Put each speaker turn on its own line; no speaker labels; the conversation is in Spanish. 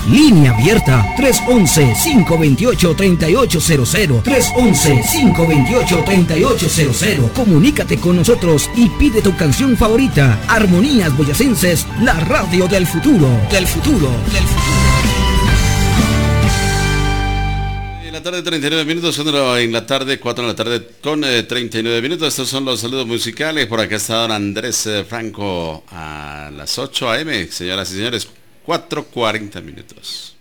Línea abierta 311-528-3800. 311-528-3800. Comunícate con nosotros y pide tu canción favorita. Armonías Boyacenses, la radio del futuro. Del futuro. Del futuro.
En la tarde 39 minutos, en la tarde 4 de la tarde con 39 minutos. Estos son los saludos musicales. Por acá está don Andrés Franco a las 8 a.m. Señoras y señores, 4:40 minutos.